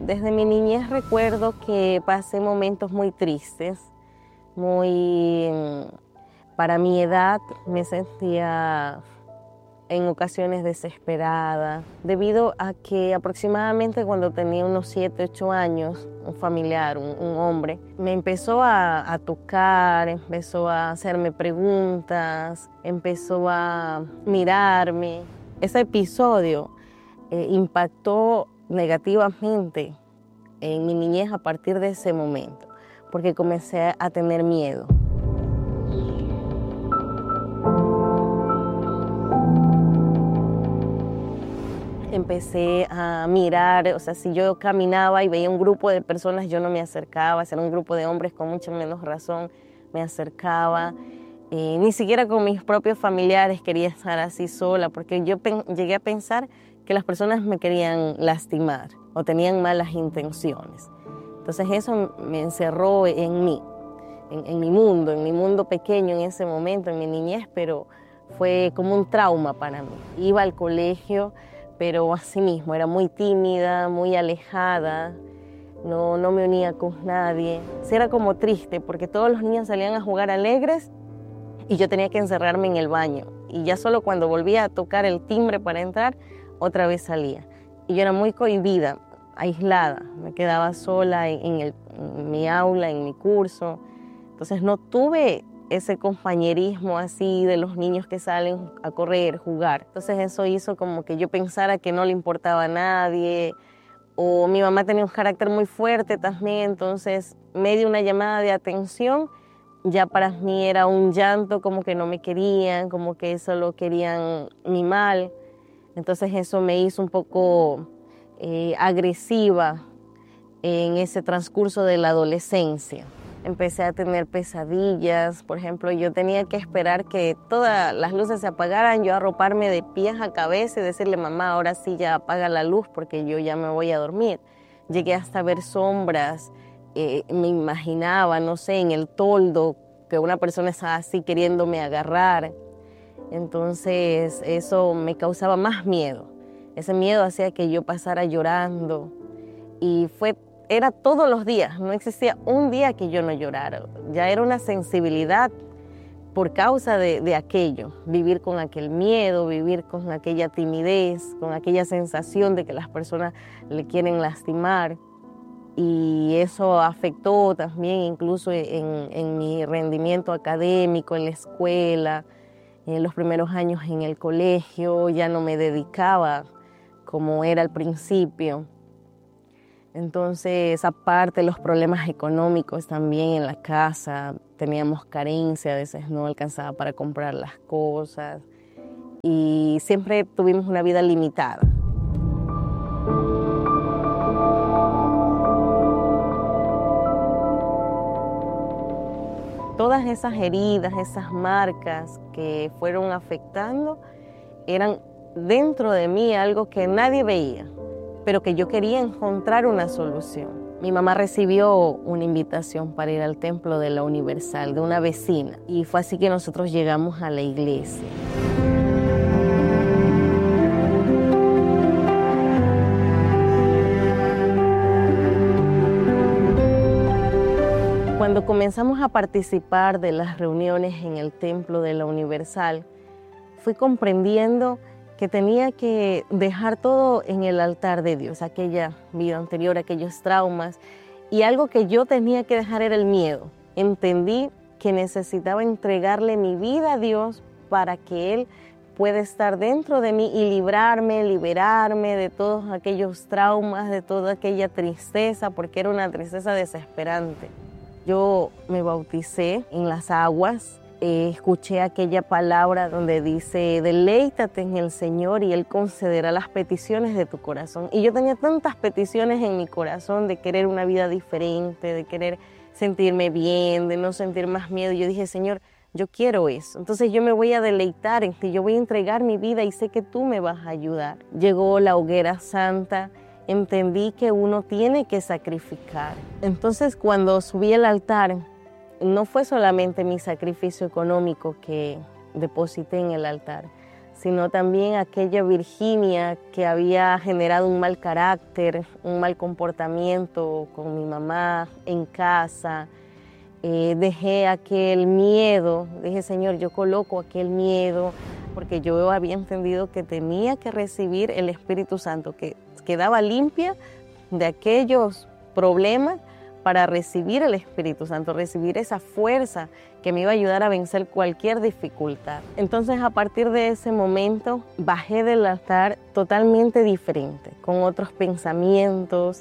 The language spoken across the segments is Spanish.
Desde mi niñez recuerdo que pasé momentos muy tristes, para mi edad me sentía en ocasiones desesperada, debido a que aproximadamente cuando tenía unos 7, 8 años, un familiar, un hombre, me empezó a tocar, empezó a hacerme preguntas, empezó a mirarme. Ese episodio impactó negativamente en mi niñez a partir de ese momento, porque comencé a tener miedo. Empecé a mirar, o sea, si yo caminaba y veía un grupo de personas, yo no me acercaba. Si era un grupo de hombres, con mucha menos razón me acercaba. Ni siquiera con mis propios familiares quería estar así sola, porque yo llegué a pensar que las personas me querían lastimar o tenían malas intenciones. Entonces eso me encerró en mí, en mi mundo pequeño en ese momento, en mi niñez, pero fue como un trauma para mí. Iba al colegio, pero así mismo era muy tímida, muy alejada, no me unía con nadie. Sí, era como triste porque todos los niños salían a jugar alegres y yo tenía que encerrarme en el baño. Y ya solo cuando volvía a tocar el timbre para entrar, otra vez salía. Y yo era muy cohibida, aislada, me quedaba sola en mi aula, en mi curso. Entonces no tuve ese compañerismo así de los niños que salen a correr, jugar. Entonces eso hizo como que yo pensara que no le importaba a nadie, o mi mamá tenía un carácter muy fuerte también, entonces me dio una llamada de atención, ya para mí era un llanto, como que no me querían, como que solo querían mi mal. Entonces eso me hizo un poco agresiva en ese transcurso de la adolescencia. Empecé a tener pesadillas. Por ejemplo, yo tenía que esperar que todas las luces se apagaran, yo arroparme de pies a cabeza y decirle: mamá, ahora sí ya apaga la luz porque yo ya me voy a dormir. Llegué hasta ver sombras, me imaginaba, no sé, en el toldo, que una persona estaba así queriéndome agarrar. Entonces eso me causaba más miedo. Ese miedo hacía que yo pasara llorando y era todos los días, no existía un día que yo no llorara. Ya era una sensibilidad por causa de aquello, vivir con aquel miedo, vivir con aquella timidez, con aquella sensación de que las personas le quieren lastimar. Y eso afectó también incluso en mi rendimiento académico, en la escuela, en los primeros años en el colegio. Ya no me dedicaba como era al principio. Entonces, aparte los problemas económicos también en la casa, teníamos carencia, a veces no alcanzaba para comprar las cosas y siempre tuvimos una vida limitada. Todas esas heridas, esas marcas que fueron afectando, eran dentro de mí algo que nadie veía, pero que yo quería encontrar una solución. Mi mamá recibió una invitación para ir al Templo de la Universal de una vecina y fue así que nosotros llegamos a la iglesia. Cuando comenzamos a participar de las reuniones en el Templo de la Universal, fui comprendiendo que tenía que dejar todo en el altar de Dios, aquella vida anterior, aquellos traumas, y algo que yo tenía que dejar era el miedo. Entendí que necesitaba entregarle mi vida a Dios para que Él pueda estar dentro de mí y librarme, liberarme de todos aquellos traumas, de toda aquella tristeza, porque era una tristeza desesperante. Yo me bauticé en las aguas. Escuché aquella palabra donde dice: deleítate en el Señor y Él concederá las peticiones de tu corazón. Y yo tenía tantas peticiones en mi corazón de querer una vida diferente, de querer sentirme bien, de no sentir más miedo. Yo dije: Señor, yo quiero eso. Entonces yo me voy a deleitar en ti, yo voy a entregar mi vida y sé que tú me vas a ayudar. Llegó la hoguera santa. Entendí que uno tiene que sacrificar. Entonces cuando subí al altar, no fue solamente mi sacrificio económico que deposité en el altar, sino también aquella Virginia que había generado un mal carácter, un mal comportamiento con mi mamá en casa. Dejé aquel miedo, dije, Señor, yo coloco aquel miedo, porque yo había entendido que tenía que recibir el Espíritu Santo, que quedaba limpia de aquellos problemas para recibir el Espíritu Santo, recibir esa fuerza que me iba a ayudar a vencer cualquier dificultad. Entonces, a partir de ese momento, bajé del altar totalmente diferente, con otros pensamientos,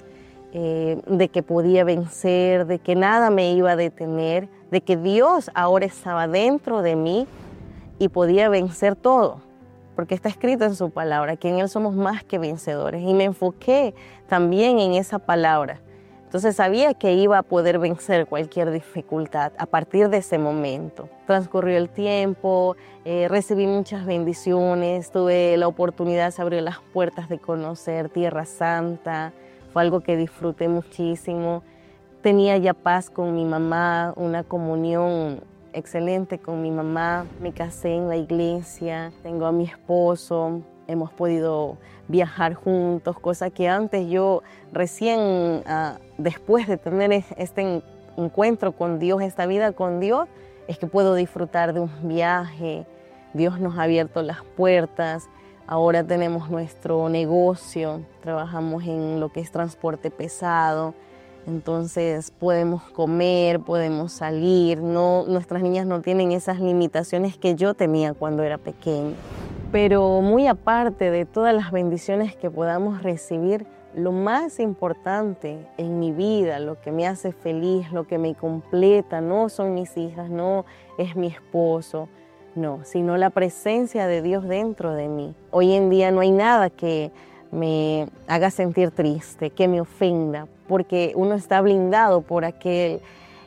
de que podía vencer, de que nada me iba a detener, de que Dios ahora estaba dentro de mí y podía vencer todo, porque está escrito en su palabra, que en Él somos más que vencedores. Y me enfoqué también en esa palabra. Entonces sabía que iba a poder vencer cualquier dificultad a partir de ese momento. Transcurrió el tiempo, recibí muchas bendiciones, tuve la oportunidad, se abrió las puertas de conocer Tierra Santa. Fue algo que disfruté muchísimo. Tenía ya paz con mi mamá, una comunión excelente con mi mamá. Me casé en la iglesia, tengo a mi esposo, hemos podido viajar juntos, cosa que antes yo recién, después de tener este encuentro con Dios, esta vida con Dios, es que puedo disfrutar de un viaje. Dios nos ha abierto las puertas. Ahora tenemos nuestro negocio, trabajamos en lo que es transporte pesado, entonces podemos comer, podemos salir, nuestras niñas no tienen esas limitaciones que yo tenía cuando era pequeña. Pero muy aparte de todas las bendiciones que podamos recibir, lo más importante en mi vida, lo que me hace feliz, lo que me completa, no son mis hijas, no es mi esposo, no, sino la presencia de Dios dentro de mí. Hoy en día no hay nada que me haga sentir triste, que me ofenda, porque uno está blindado por aquel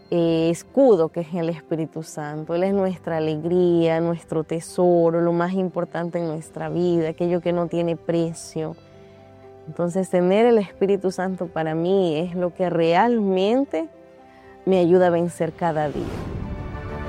escudo que es el Espíritu Santo. Él es nuestra alegría, nuestro tesoro, lo más importante en nuestra vida, aquello que no tiene precio. Entonces, tener el Espíritu Santo para mí es lo que realmente me ayuda a vencer cada día.